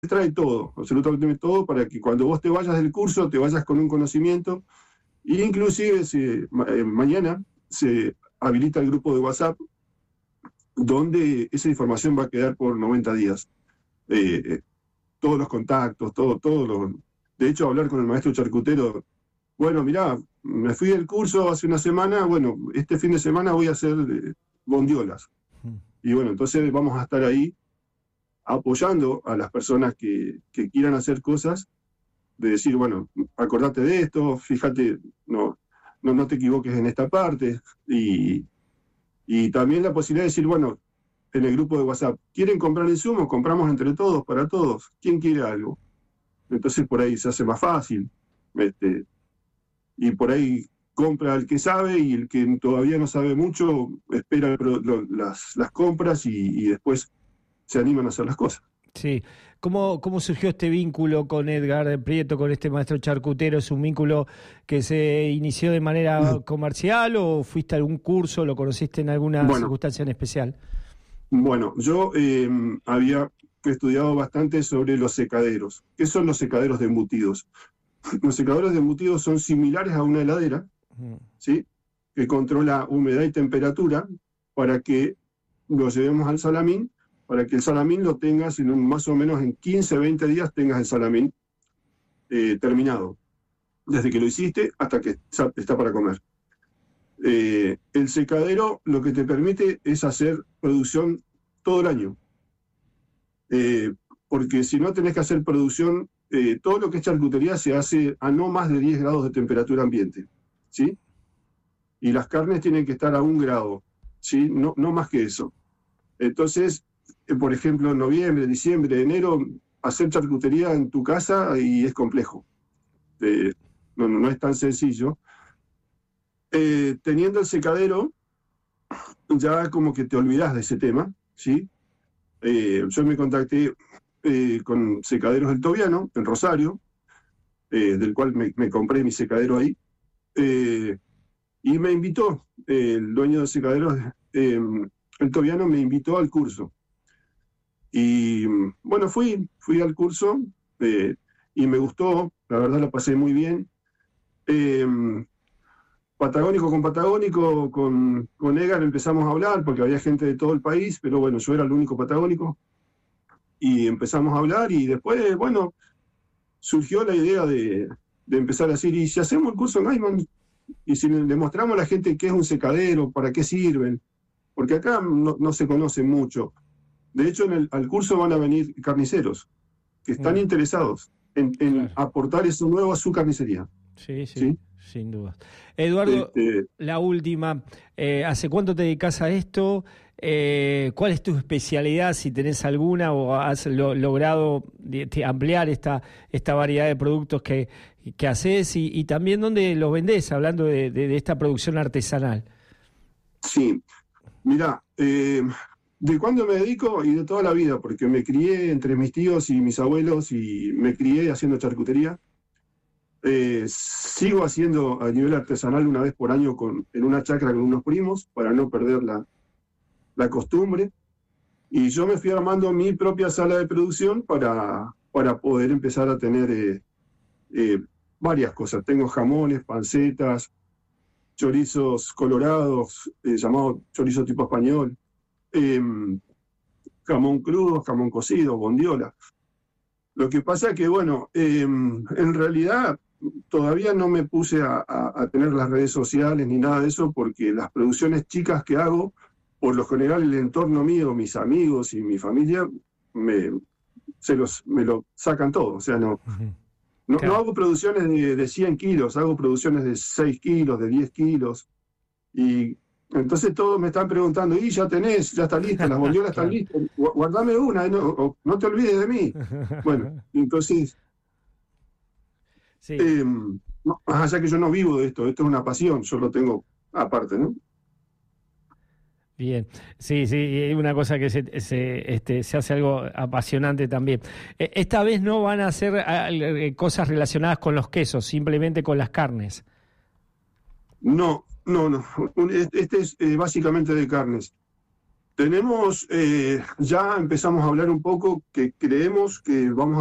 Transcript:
trae todo, absolutamente todo, para que cuando vos te vayas del curso, te vayas con un conocimiento. Y inclusive mañana se habilita el grupo de WhatsApp, donde esa información va a quedar por 90 días. Todos los contactos, de hecho, hablar con el maestro charcutero, bueno, mirá, me fui del curso hace una semana, bueno, este fin de semana voy a hacer bondiolas. Y bueno, entonces vamos a estar ahí apoyando a las personas que quieran hacer cosas, de decir, bueno, acordate de esto, fíjate, no te equivoques en esta parte, y también la posibilidad de decir, bueno, en el grupo de WhatsApp, ¿quieren comprar insumos? Compramos entre todos, para todos. ¿Quién quiere algo? Entonces por ahí se hace más fácil. Y por ahí compra el que sabe, y el que todavía no sabe mucho espera las compras, y después se animan a hacer las cosas. Sí. ¿Cómo surgió este vínculo con Edgar Prieto, con este maestro charcutero? ¿Es un vínculo que se inició de manera comercial o fuiste a algún curso, lo conociste en alguna circunstancia en especial? Bueno, yo había estudiado bastante sobre los secaderos. ¿Qué son los secaderos de embutidos? Los secadores de embutidos son similares a una heladera, ¿sí? Que controla humedad y temperatura para que lo llevemos al salamín, para que el salamín lo tengas más o menos en 15, 20 días tengas el salamín terminado, desde que lo hiciste hasta que está para comer. El secadero lo que te permite es hacer producción todo el año, porque si no tenés que hacer producción, todo lo que es charcutería se hace a no más de 10 grados de temperatura ambiente, ¿sí? Y las carnes tienen que estar a 1 grado, ¿sí? No más que eso. Entonces, por ejemplo, en noviembre, diciembre, enero, hacer charcutería en tu casa y es complejo. No es tan sencillo. Teniendo el secadero, ya como que te olvidás de ese tema, ¿sí? Yo me contacté con Secaderos del Tobiano, en Rosario, del cual me compré mi secadero ahí, y me invitó, el dueño de Secaderos, el Tobiano, me invitó al curso. Y bueno, fui al curso, y me gustó, la verdad la pasé muy bien. Patagónico con Patagónico, con Edgar empezamos a hablar, porque había gente de todo el país, pero bueno, yo era el único patagónico, y empezamos a hablar, y después, bueno, surgió la idea de empezar a decir, ¿y si hacemos el curso en Gaiman? Y si le mostramos a la gente qué es un secadero, para qué sirven, porque acá no se conoce mucho. De hecho, al curso van a venir carniceros que están interesados en aportar eso nuevo a su carnicería. Sí, sin duda. Eduardo, la última, ¿hace cuánto te dedicas a esto? ¿Cuál es tu especialidad, si tenés alguna, o has logrado ampliar esta variedad de productos que haces, y también dónde los vendés, hablando de esta producción artesanal? Sí, mirá, de cuándo me dedico y de toda la vida, porque me crié entre mis tíos y mis abuelos y me crié haciendo charcutería. Sigo haciendo a nivel artesanal una vez por año en una chacra con unos primos para no perder la costumbre. Y yo me fui armando mi propia sala de producción para poder empezar a tener varias cosas. Tengo jamones, pancetas, chorizos colorados, llamado chorizo tipo español, jamón crudo, jamón cocido, bondiola. Lo que pasa es que, bueno, en realidad todavía no me puse a tener las redes sociales ni nada de eso, porque las producciones chicas que hago, por lo general el entorno mío, mis amigos y mi familia, me lo sacan todo. O sea, no hago producciones de 100 kilos, hago producciones de 6 kilos, de 10 kilos. Y entonces todos me están preguntando, ¿y ya está lista, las bondiolas están listas? Guardame una, no te olvides de mí. Bueno, entonces, sí. Más allá que yo no vivo de esto es una pasión, yo lo tengo aparte, ¿no? Bien, sí, es una cosa que se hace algo apasionante también. Esta vez no van a hacer cosas relacionadas con los quesos, simplemente con las carnes. No. Este es básicamente de carnes. Tenemos, ya empezamos a hablar un poco que creemos que vamos